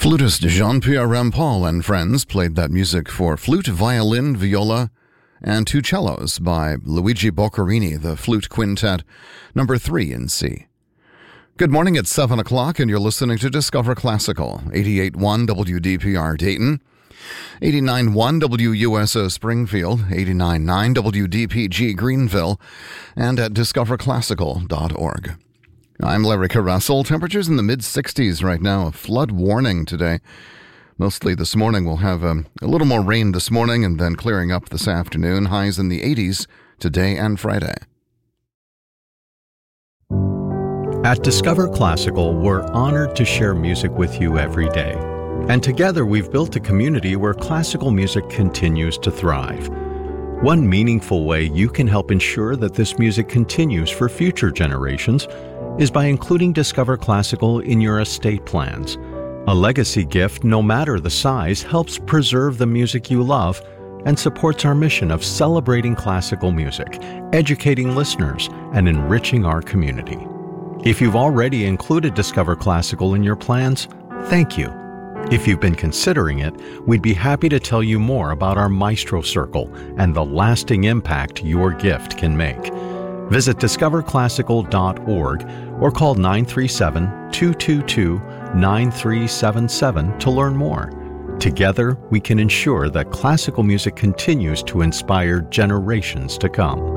Flutist Jean-Pierre Rampal and friends played that music for flute, violin, viola, and two cellos by Luigi Boccherini, the Flute Quintet, number 3 in C. Good morning, it's 7 o'clock, and you're listening to Discover Classical, 88.1 WDPR Dayton, 89.1 WUSO Springfield, 89.9 WDPG Greenville, and at discoverclassical.org. I'm Larry Carrussell. Temperatures in the mid-60s right now. A flood warning today. Mostly this morning. We'll have a little more rain this morning and then clearing up this afternoon. Highs in the 80s today and Friday. At Discover Classical, we're honored to share music with you every day. And together we've built a community where classical music continues to thrive. One meaningful way you can help ensure that this music continues for future generations is by including Discover Classical in your estate plans. A legacy gift, no matter the size, helps preserve the music you love and supports our mission of celebrating classical music, educating listeners, and enriching our community. If you've already included Discover Classical in your plans, thank you. If you've been considering it, we'd be happy to tell you more about our Maestro Circle and the lasting impact your gift can make. Visit discoverclassical.org or call 937-222-9377 to learn more. Together, we can ensure that classical music continues to inspire generations to come.